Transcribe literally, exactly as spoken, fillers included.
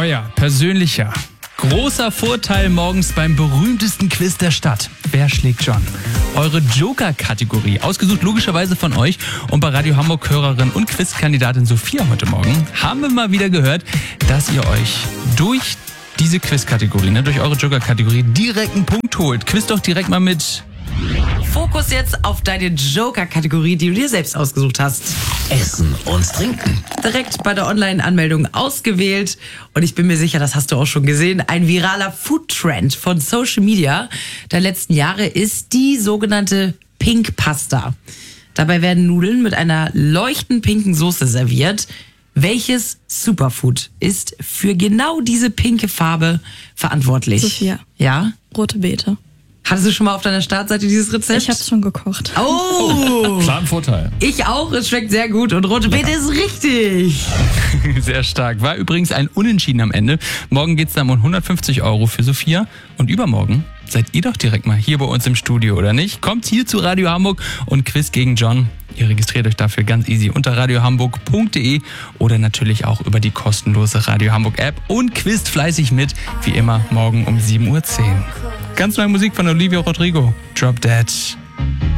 Neuer, persönlicher, großer Vorteil morgens beim berühmtesten Quiz der Stadt. Wer schlägt John? Eure Joker-Kategorie, ausgesucht logischerweise von euch. Und bei Radio Hamburg-Hörerin und Quizkandidatin Sophia heute Morgen haben wir mal wieder gehört, dass ihr euch durch diese Quiz-Kategorie, ne, durch eure Joker-Kategorie direkt einen Punkt holt. Quiz doch direkt mal mit. Fokus jetzt auf deine Joker-Kategorie, die du dir selbst ausgesucht hast. Essen und Trinken. Direkt bei der Online-Anmeldung ausgewählt. Und ich bin mir sicher, das hast du auch schon gesehen, ein viraler Food-Trend von Social Media der letzten Jahre ist die sogenannte Pink Pasta. Dabei werden Nudeln mit einer leuchtend pinken Soße serviert. Welches Superfood ist für genau diese pinke Farbe verantwortlich? Sophia. Ja? Rote Beete. Hattest du schon mal auf deiner Startseite dieses Rezept? Ich hab's schon gekocht. Oh! Klar ein Vorteil. Ich auch, es schmeckt sehr gut und rote Beete ist richtig. Sehr stark. War übrigens ein Unentschieden am Ende. Morgen geht's dann um hundertfünfzig Euro für Sophia. Und übermorgen seid ihr doch direkt mal hier bei uns im Studio, oder nicht? Kommt hier zu Radio Hamburg und Quiz gegen John. Ihr registriert euch dafür ganz easy unter radiohamburg punkt de oder natürlich auch über die kostenlose Radio Hamburg App und quizt fleißig mit, wie immer morgen um sieben Uhr zehn. Ganz neue Musik von Olivia Rodrigo. Drop Dead.